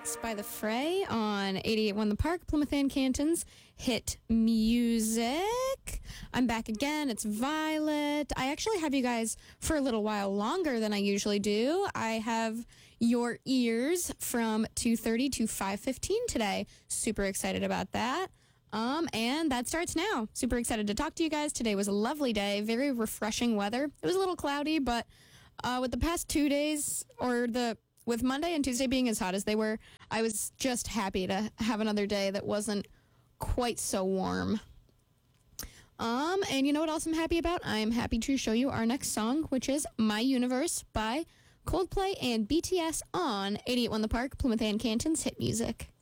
Relax by The Fray on 88.1 The Park, Plymouth and Canton's hit music. I'm back again. It's Violet. I actually have you guys for a little while longer than I usually do. I have your ears from 2:30 to 5:15 today. Super excited about that. And that starts now. Super excited to talk to you guys. Today was a lovely day. Very refreshing weather. It was a little cloudy, but with the past 2 days, with Monday and Tuesday being as hot as they were, I was just happy to have another day that wasn't quite so warm. And you know what else I'm happy about? I'm happy to show you our next song, which is My Universe by Coldplay and BTS on 88.1 The Park, Plymouth and Canton's hit music.